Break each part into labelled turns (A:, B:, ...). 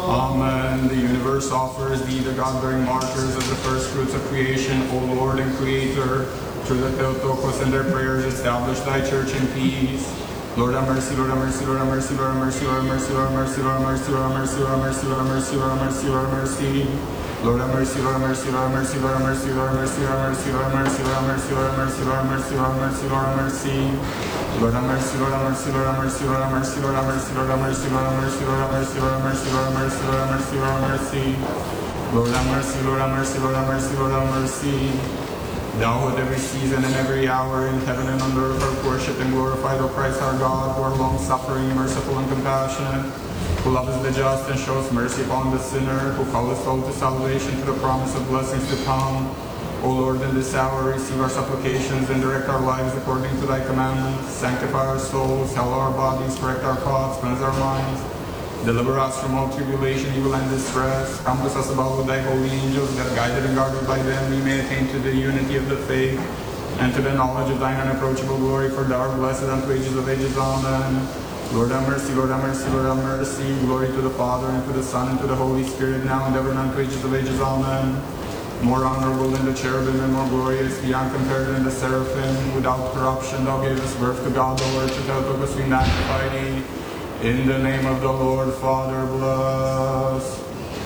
A: Amen. The universe offers thee, the God-bearing martyrs, as the first fruits of creation, O Lord and Creator. Through the Theotokos and their prayers, establish thy church in peace. Lord have mercy, Lord have mercy, Lord have mercy, Lord have mercy, Lord have mercy, Lord have mercy, Lord have mercy, Lord have mercy, Lord have mercy, Lord have mercy, Lord have mercy, Lord have mercy. Lord have mercy, Lord have mercy, Lord have mercy, Lord have mercy, Lord have mercy, Lord have mercy, Lord have mercy, Lord have mercy, Lord have mercy, Lord have mercy, Lord have mercy, Lord have mercy. Lord have mercy, Lord have mercy, Lord have mercy, Lord have mercy, Lord have mercy, Lord have mercy, Lord have mercy, Lord have mercy, Lord have mercy, Lord have mercy, Lord have mercy, Lord have mercy. Lord have mercy, Lord have mercy, Lord have mercy, Lord have mercy. Thou who at every season and every hour in heaven and on earth art worshipped and glorified, O Christ our God, who art long-suffering, merciful and compassionate, who lovest the just and showest mercy upon the sinner, who callest all to salvation to the promise of blessings to come. O Lord, in this hour receive our supplications and direct our lives according to thy commandments. Sanctify our souls, heal our bodies, correct our thoughts, cleanse our minds. Deliver us from all tribulation, evil, and distress. Compass us about with thy holy angels, that guided and guarded by them we may attain to the unity of the faith and to the knowledge of thine unapproachable glory, for thou art blessed unto ages of ages. Amen. Lord have mercy, Lord have mercy, Lord have mercy. Glory to the Father, and to the Son, and to the Holy Spirit, now and ever, and unto ages of ages. Amen. More honorable than the cherubim, and more glorious beyond compared than the seraphim. Without corruption thou gavest birth to God, the Lord, to Theotokos we magnify thee. In the name of the Lord, Father, bless.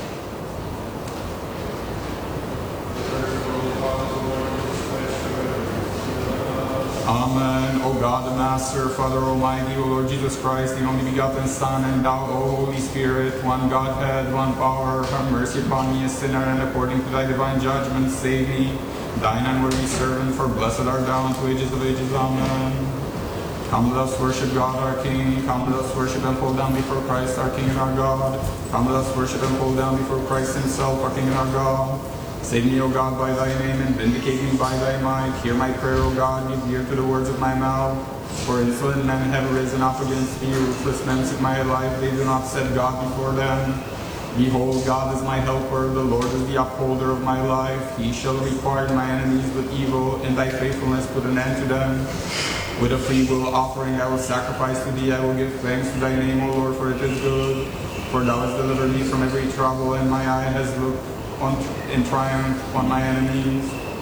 A: Amen. O God, the Master, Father Almighty, O Lord Jesus Christ, the only begotten Son, and thou, O Holy Spirit, one Godhead, one power, have mercy upon me, a sinner, and according to thy divine judgment, save me, thine unworthy servant, for blessed art thou unto ages of ages. Amen. Come, let us worship God our King. Come, let us worship and fall down before Christ our King and our God. Come, let us worship and fall down before Christ himself, our King and our God. Save me, O God, by thy name, and vindicate me by thy might. Hear my prayer, O God, give ear to the words of my mouth. For insolent men have risen up against me, ruthless men seek my life, they do not set God before them. Behold, God is my helper, the Lord is the upholder of my life. He shall require my enemies with evil, and thy faithfulness put an end to them. With a free will offering I will sacrifice to thee, I will give thanks to thy name, O Lord, for it is good. For thou hast delivered me from every trouble, and my eye has looked in triumph on my enemies.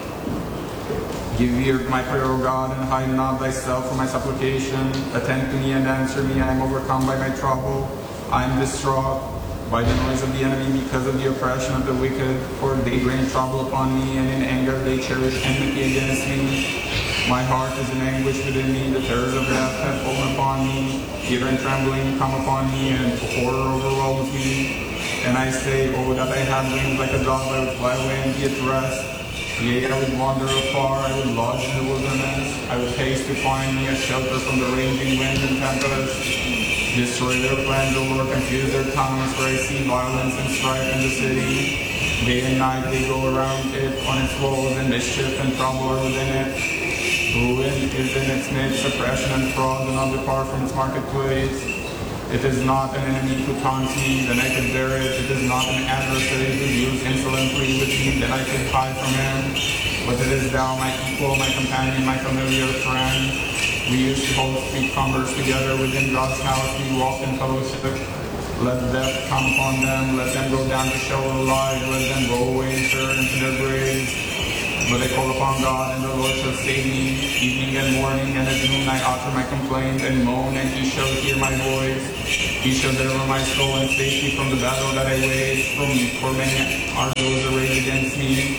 A: Give ear to my prayer, O God, and hide not thyself from my supplication. Attend to me and answer me. I am overcome by my trouble. I am distraught by the noise of the enemy because of the oppression of the wicked. For they bring trouble upon me, and in anger they cherish enmity against me. My heart is in anguish within me. The terrors of death have fallen upon me. Fear and trembling come upon me, and horror overwhelms me. And I say, oh, that I had wings like a dove, I would fly away and be at rest. Yea, I would wander afar, I would lodge in the wilderness. I would haste to find me a shelter from the raging wind and tempest. Destroy their plans, O Lord, confuse their tongues, for I see violence and strife in the city. Day and night they go around it on its walls, and mischief and trouble are within it. Ruin is in its midst, oppression and fraud do not depart from its marketplace. It is not an enemy who taunts me, then I can bear it. It is not an adversary who deals insolently with me, then I can hide from him. But it is thou, my equal, my companion, my familiar friend. We used to hold street commerce together within God's house. We walked in fellowship. Let death come upon them. Let them go down to Sheol alive. Let them go away and turn into their graves. But I call upon God, and the Lord shall save me. Evening and morning, and at noon I utter my complaint and moan, and he shall hear my voice. He shall deliver my soul and save me from the battle that I wage. For many are those arrayed against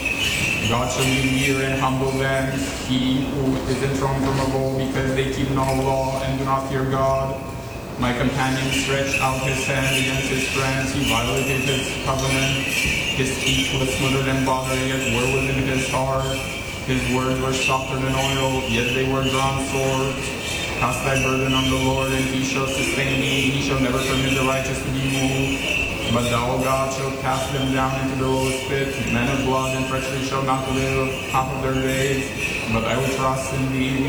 A: me. God shall be near and humble them. He who is enthroned from of old, because they keep no law and do not fear God. My companion stretched out his hand against his friends. He violated his covenant. His speech was smoother than butter, yet were within his heart. His words were softer than oil, yet they were drawn swords. Cast thy burden on the Lord, and he shall sustain thee. He shall never permit the righteous to be moved. But thou, O God, shalt cast them down into the lowest pit. Men of blood and treachery shall not live half of their days, but I will trust in thee.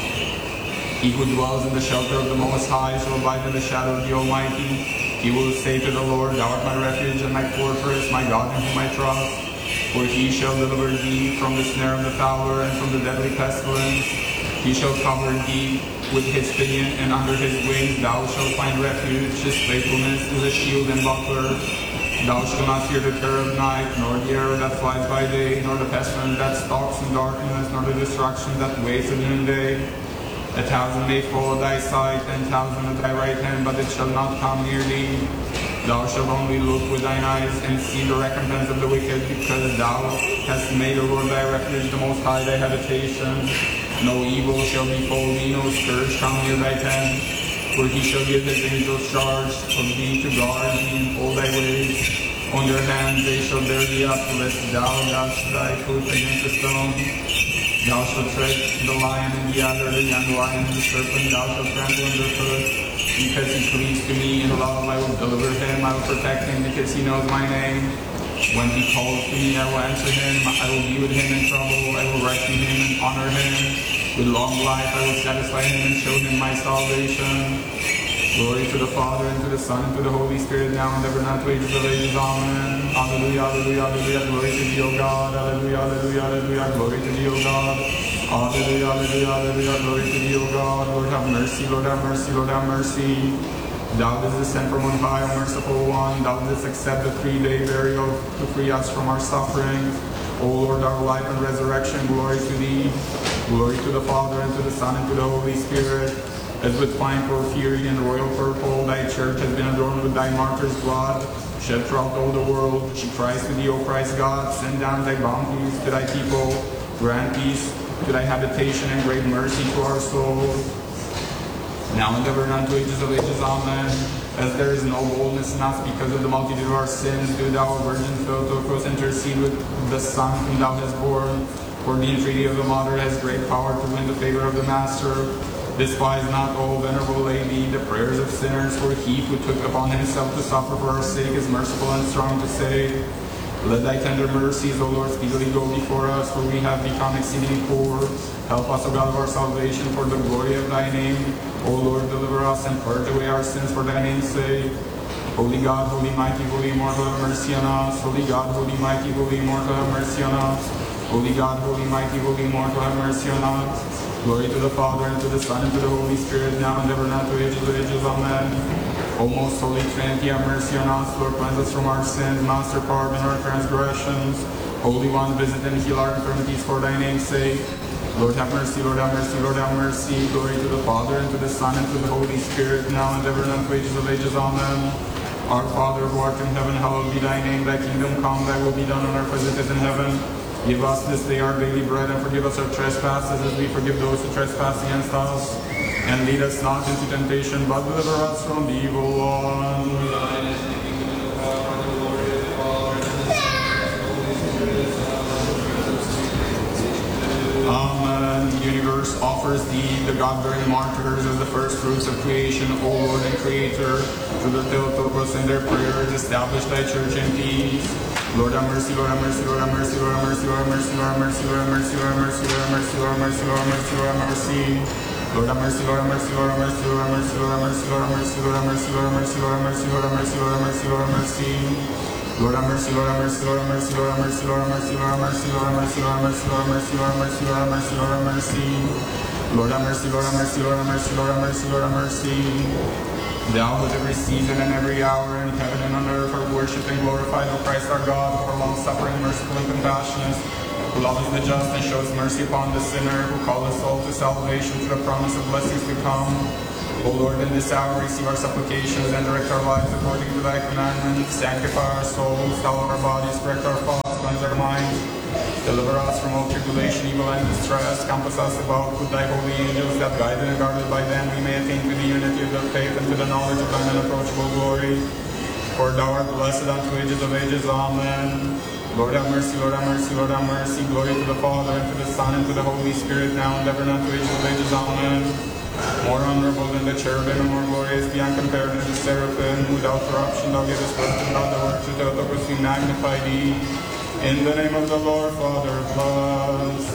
A: He who dwells in the shelter of the Most High shall abide in the shadow of the Almighty. He will say to the Lord, thou art my refuge and my fortress, my God in whom I trust. For he shall deliver thee from the snare of the fowler and from the deadly pestilence. He shall cover thee with his pinion, and under his wings thou shalt find refuge. His faithfulness is a shield and buckler. Thou shalt not fear the terror of night, nor the arrow that flies by day, nor the pestilence that stalks in darkness, nor the destruction that wastes at noonday. 1,000 may fall at thy side, 10,000 at thy right hand, but it shall not come near thee. Thou shalt only look with thine eyes and see the recompense of the wicked, because thou hast made the Lord thy refuge, the Most High thy habitation. No evil shall befall thee, no scourge come near thy tent. For he shall give his angels charge of thee to guard thee in all thy ways. On their hands they shall bear thee up, lest thou dash thy foot against a stone. Thou shalt tread the lion and the adder, the young lion and the serpent, thou shalt trample underfoot. Because he cleaves to me in love, I will deliver him, I will protect him, because he knows my name. When he calls to me, I will answer him, I will be with him in trouble, I will rescue him and honor him. With long life I will satisfy him and show him my salvation. Glory to the Father, and to the Son, and to the Holy Spirit, now and ever, and to ages of ages. Amen. Alleluia, alleluia, alleluia, glory to thee, O God. Alleluia, alleluia, alleluia, glory to thee, O God. Alleluia, alleluia, alleluia, glory to thee, O God. Lord have mercy, Lord have mercy, Lord have mercy. Thou didst descend from on high, O merciful one. Thou didst accept the 3-day burial to free us from our suffering. O Lord, our life and resurrection, glory to thee. Glory to the Father, and to the Son, and to the Holy Spirit. As with fine porphyry and royal purple, thy church has been adorned with thy martyr's blood, shed throughout all the world. She cries to thee, O Christ God, send down thy bounties to thy people. Grant peace to thy habitation and great mercy to our souls. Now and ever, and unto ages of ages. Amen. As there is no boldness in us because of the multitude of our sins, do thou, Virgin Theotokos, intercede with the Son whom thou hast borne. For the entreaty of the Mother has great power to win the favor of the Master. Despise not, O venerable Lady, the prayers of sinners, for he who took upon himself to suffer for our sake is merciful and strong to save. Let thy tender mercies, O Lord, speedily go before us, for we have become exceedingly poor. Help us, O God of our salvation, for the glory of thy name. O Lord, deliver us and purge away our sins for thy name's sake. Holy God, holy mighty, holy immortal, have mercy on us. Holy God, holy mighty, holy immortal, have mercy on us. Holy God, holy mighty, holy immortal, have mercy on us. Glory to the Father, and to the Son, and to the Holy Spirit, now and ever, and to ages of ages. Amen. O most holy Trinity, have mercy on us. Lord, cleanse us from our sins. Master, pardon our transgressions. Holy One, visit and heal our infirmities for thy name's sake. Lord, have mercy, Lord, have mercy, Lord, have mercy. Glory to the Father, and to the Son, and to the Holy Spirit, now and ever, and to ages of ages. Amen. Our Father, who art in heaven, hallowed be thy name. Thy kingdom come, thy will be done on earth as it is in heaven. Give us this day our daily bread, and forgive us our trespasses as we forgive those who trespass against us. And lead us not into temptation, but deliver us from the evil one. Amen. The universe offers thee, the God-bearing martyrs, as the first fruits of creation, O Lord and Creator. Through the Theotokos and their prayers, establish thy church in peace. Lord have mercy, Lord have mercy, Lord have mercy, Lord have mercy, Lord have mercy, Lord have mercy, Lord have mercy, Lord have mercy, Lord have mercy, Lord have mercy, Lord have mercy, Lord have mercy. Lord have mercy, Lord have mercy, Lord have mercy, Lord have mercy, Lord have mercy, Lord have mercy, Lord have mercy, Lord have mercy, Lord have mercy, Lord have mercy, Lord have mercy, Lord have mercy. Lord have mercy, Lord have mercy, Lord have mercy, Lord have mercy, Lord have mercy, Lord have mercy, Lord have mercy, Lord have mercy, Lord have mercy, Lord have mercy, Lord have mercy, Lord have mercy. Lord have mercy, Lord have mercy, Lord have mercy, Lord have mercy, Lord have mercy. Thou who at every season and every hour in heaven and on earth art worshipped and glorified, O Christ our God, for long-suffering, merciful, and compassionate, who loves the just and shows mercy upon the sinner, who calleth soul to salvation through the promise of blessings to come. O Lord, in this hour receive our supplications and direct our lives according to thy commandments. Sanctify our souls, salve our bodies, correct our thoughts, cleanse our minds. Deliver us from all tribulation, evil, and distress. Compass us about with thy holy angels, that guided and guarded by them we may attain to the unity of the faith and to the knowledge of thine unapproachable glory. For thou art blessed unto ages of ages. Amen. Lord have mercy, Lord have mercy, Lord have mercy. Glory to the Father, and to the Son, and to the Holy Spirit, now and ever, and unto ages of ages. Amen. More honorable than the cherubim, and more glorious beyond compare than the seraphim. Without corruption thou givest birth to God, the word to Theotokos, we magnify thee. In the name of the Lord, Father, bless.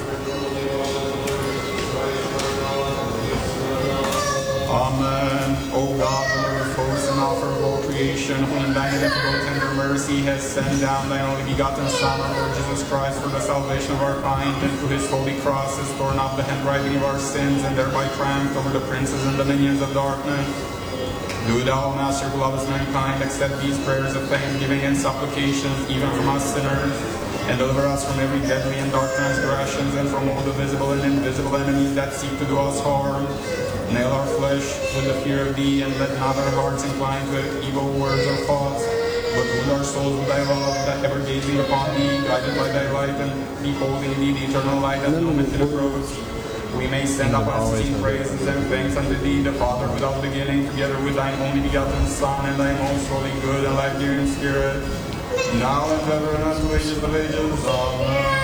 A: Amen. O God, the Lord of hosts and author of all creation, who in thine ineffable tender mercy has sent down thy only begotten Son, our Lord Jesus Christ, for the salvation of our kind, and through his holy cross has torn off the handwriting of our sins, and thereby triumphed over the princes and dominions of darkness. Do thou, Master, who lovest mankind, accept these prayers of thanksgiving and supplications, even from us sinners, and deliver us from every deadly and dark transgressions, and from all the visible and invisible enemies that seek to do us harm. Nail our flesh with the fear of thee, and let not our hearts incline to evil words or thoughts, but wound our souls with thy love, that ever gazing upon thee, guided by thy light, and beholding thee, the eternal light that moment can approach, we may send up unseen praises and thanks unto thee, the Father without beginning, together with thine only begotten Son, and thy most holy, good, and life-giving Spirit, now and ever, and unto ages of ages. Amen.